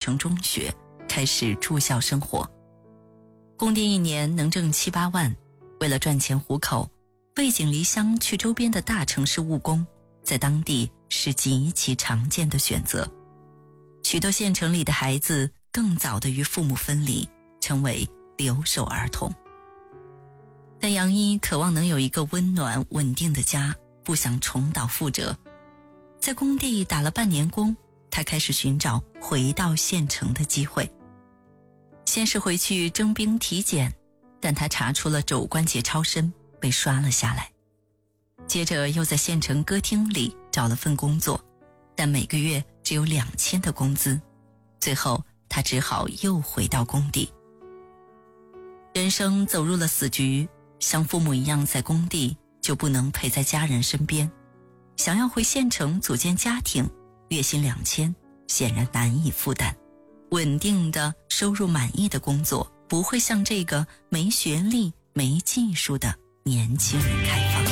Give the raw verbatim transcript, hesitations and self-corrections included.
成中学，开始住校生活。工地一年能挣七八万，为了赚钱糊口，背井离乡去周边的大城市务工，在当地是极其常见的选择。许多县城里的孩子更早地与父母分离，成为留守儿童。但杨一渴望能有一个温暖稳定的家，不想重蹈覆辙。在工地打了半年工，他开始寻找回到县城的机会。先是回去征兵体检，但他查出了肘关节超伸，被刷了下来。接着又在县城歌厅里找了份工作，但每个月只有两千的工资。最后他只好又回到工地。人生走入了死局，像父母一样在工地就不能陪在家人身边，想要回县城组建家庭，月薪两千显然难以负担。稳定的收入满意的工作不会向这个没学历没技术的年轻人开放。